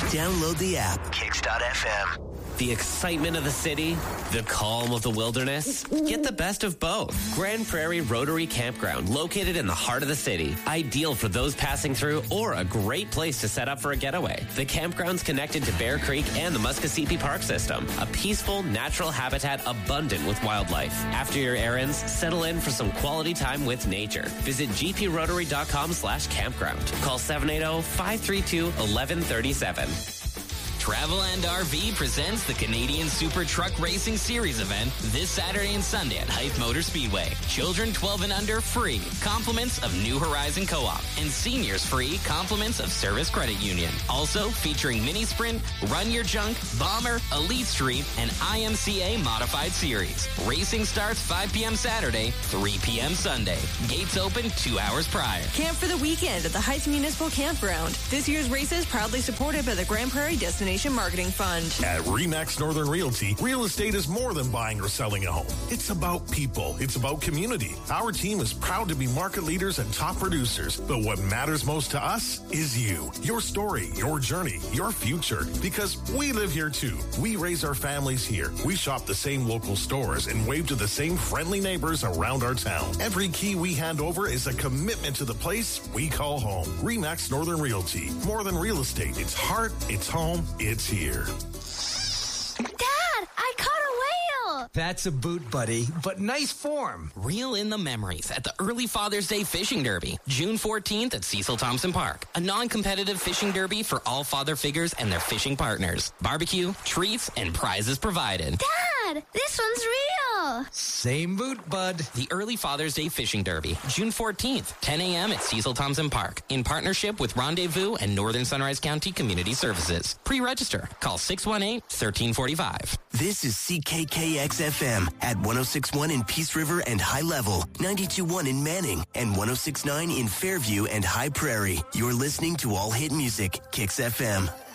Download the app. Kicks.fm. The excitement of the city, the calm of the wilderness. Get the best of both. Grand Prairie Rotary Campground, located in the heart of the city. Ideal for those passing through or a great place to set up for a getaway. The campground's connected to Bear Creek and the Muskosipi Park system. A peaceful, natural habitat abundant with wildlife. After your errands, settle in for some quality time with nature. Visit gprotary.com/campground. Call 780-532-1137. Travel and RV presents the Canadian Super Truck Racing Series event this Saturday and Sunday at Hythe Motor Speedway. Children 12 and under free. Compliments of New Horizon Co-op. And seniors free. Compliments of Service Credit Union. Also featuring Mini Sprint, Run Your Junk, Bomber, Elite Street, and IMCA Modified Series. Racing starts 5 p.m. Saturday, 3 p.m. Sunday. Gates open 2 hours prior. Camp for the weekend at the Hythe Municipal Campground. This year's race is proudly supported by the Grand Prairie Destination Marketing Fund. At RE/MAX Northern Realty, real estate is more than buying or selling a home. It's about people. It's about community. Our team is proud to be market leaders and top producers. But what matters most to us is you, your story, your journey, your future. Because we live here too. We raise our families here. We shop the same local stores and wave to the same friendly neighbors around our town. Every key we hand over is a commitment to the place we call home. RE/MAX Northern Realty. More than real estate. It's heart, it's home, it's here. Dad, I caught a whale! That's a boot, buddy, but nice form. Reel in the memories at the Early Father's Day Fishing Derby, June 14th at Cecil Thompson Park. A non-competitive fishing derby for all father figures and their fishing partners. Barbecue, treats, and prizes provided. Dad, this one's real! Same boot, bud. The Early Father's Day Fishing Derby, June 14th, 10 a.m. at Cecil Thompson Park, in partnership with Rendezvous and Northern Sunrise County Community Services. Pre-register. Call 618-1345. This is CKKX-FM at 106.1 in Peace River and High Level, 92.1 in Manning, and 106.9 in Fairview and High Prairie. You're listening to All Hit Music, Kicks FM.